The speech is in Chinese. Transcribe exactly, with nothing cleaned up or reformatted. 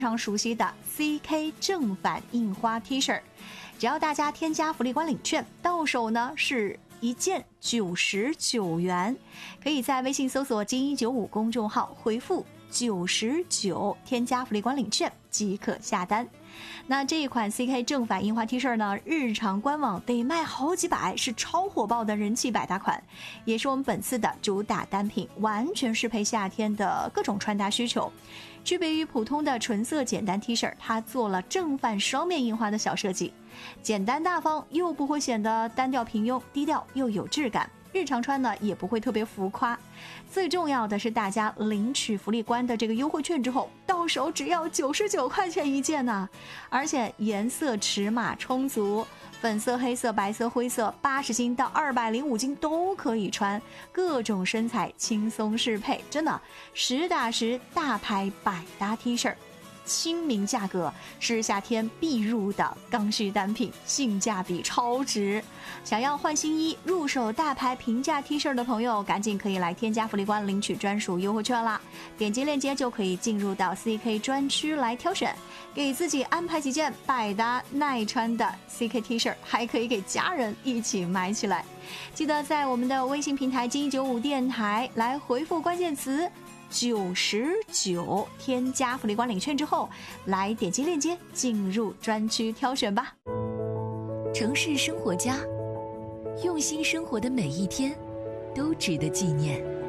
常熟悉的 C K 正反印花 T 恤，只要大家添加福利官领券，到手呢是一件九十九元，可以在微信搜索金一九五公众号回复九十九，添加福利官领券即可下单。那这一款 C K 正反印花 T 恤呢，日常官网得卖好几百，是超火爆的人气百搭款，也是我们本次的主打单品，完全适配夏天的各种穿搭需求。区别于普通的纯色简单 T 恤，它做了正反双面印花的小设计，简单大方又不会显得单调平庸，低调又有质感，日常穿呢也不会特别浮夸。最重要的是，大家领取福利官的这个优惠券之后，到手只要九十九块钱一件呢，而且颜色尺码充足，粉色、黑色、白色、灰色，八十斤到二百零五斤都可以穿，各种身材轻松适配，真的实打实大牌百搭 T 恤。亲民价格是夏天必入的刚需单品，性价比超值。想要换新衣入手大牌平价 T 恤的朋友，赶紧可以来添加福利官领取专属优惠券啦！点击链接就可以进入到 C K 专区来挑选，给自己安排几件百搭耐穿的 C K T 恤，还可以给家人一起买起来。记得在我们的微信平台金一九五电台来回复关键词九十九，添加福利官领券之后，来点击链接进入专区挑选吧。 城市生活家，用心生活的每一天都值得纪念。